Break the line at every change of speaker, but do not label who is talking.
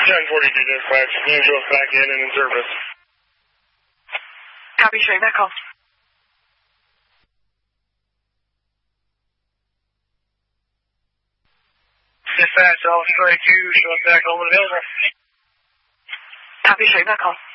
1042 dispatch. Angelo's back in and in service.
Copy, straight back call.
Dispatch, Alpha 32, showing back home and available.
Copy, straight back call.